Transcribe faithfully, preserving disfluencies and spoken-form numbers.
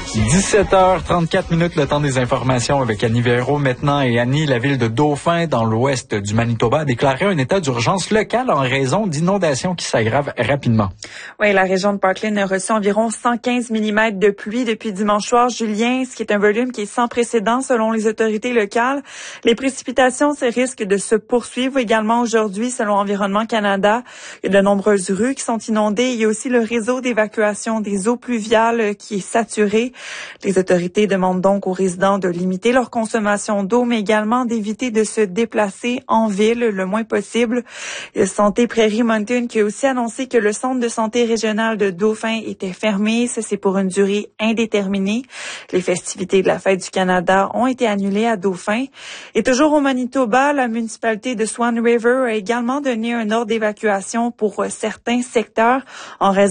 dix-sept heures trente-quatre minutes, le temps des informations avec Annie Véro maintenant. Et Annie, la ville de Dauphin, dans l'ouest du Manitoba, a déclaré un état d'urgence local en raison d'inondations qui s'aggravent rapidement. Oui, la région de Parkland a reçu environ cent quinze millimètres de pluie depuis dimanche soir, Julien, ce qui est un volume qui est sans précédent selon les autorités locales. Les précipitations se risquent de se poursuivre également aujourd'hui selon Environnement Canada. Il y a de nombreuses rues qui sont inondées. Il y a aussi le réseau d'évacuation des eaux pluviales qui est saturé. Les autorités demandent donc aux résidents de limiter leur consommation d'eau, mais également d'éviter de se déplacer en ville le moins possible. Il y a Santé Prairie Mountain qui a aussi annoncé que le centre de santé régional de Dauphin était fermé. Ça, c'est pour une durée indéterminée. Les festivités de la Fête du Canada ont été annulées à Dauphin. Et toujours au Manitoba, la municipalité de Swan River a également donné un ordre d'évacuation pour certains secteurs en raison